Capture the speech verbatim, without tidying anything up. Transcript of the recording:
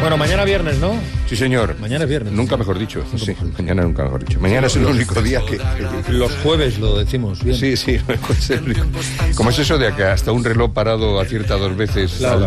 Bueno, mañana viernes, ¿no? Sí, señor. Mañana es viernes. Nunca mejor dicho. Sí, mañana nunca mejor dicho. Mañana es el único día que... Los jueves lo decimos bien. Sí, sí. Como es eso de que hasta un reloj parado acierta dos veces... Claro.